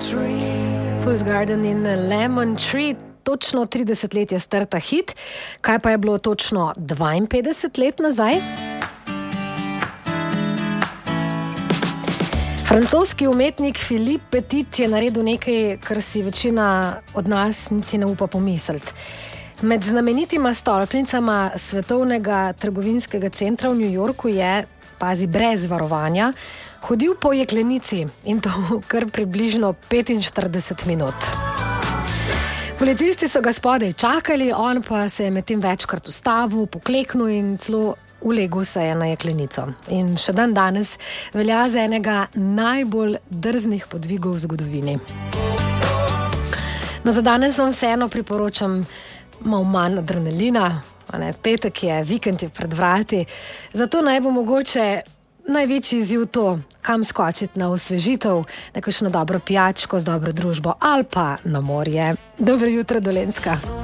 Fool's Garden in Lemon Tree. Točno 30 let je star ta hit. Kaj pa je bilo točno 52 let nazaj? Francoski umetnik Philippe Petit je naredil nekaj, kar si večina od nas niti ne upa pomisliti. Med znamenitima stolpnicama svetovnega trgovinskega centra v New Yorku je, pazi, brez varovanja, hodil po jeklenici in to kar približno 45 minut. Policisti so ga spodaj čakali, on pa se je medtem večkrat ustavil, pokleknil in celo ulegel se je na jeklenico. In še dan danes velja za enega najbolj drznih podvigov v zgodovini. No, za danes vam vseeno priporočam malo manj adrenalina. Petek je, vikend je pred vrati, zato naj bo mogoče največji izziv to, kam skočiti na osvežitev, na kakšno dobro pijačko z dobro družbo ali pa na morje. Dobro jutro, Dolenjska.